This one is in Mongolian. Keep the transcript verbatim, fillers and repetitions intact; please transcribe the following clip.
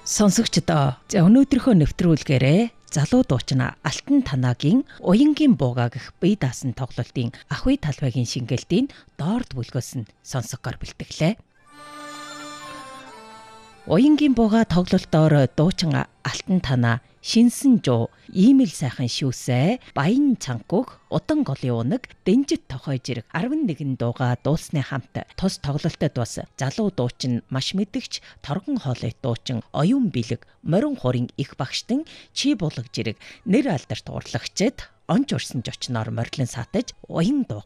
Сонсогчдоо за өнөөдрийнхөө нэвтрүүлгээрээ залуу дуучин Алтан Танагийн Уянгийн бууга гэх бие даасан тоглолтын Ахуй талбайгийн шингэлтийн доорд бүлгөөс нь сонсохоор бэлтгэлээ. Уянгийн бууга тоглолтоор дуучин Алтан Танаа шинсэн жуу, иймэл сайхан шүүсээ, баян цанхуг, удан голын унаг, дэнжит тохой жирэг арван нэгэн дууга дуулсны хамт тус тоглолтод бас залуу дуучин маш мэдгч торгон хоолой дуучин оюун бэлэг морин хурын их багштан чи булаг жирэг нэр алдарт урлагчид онж урсан жочноор морилон саатаж уян дуу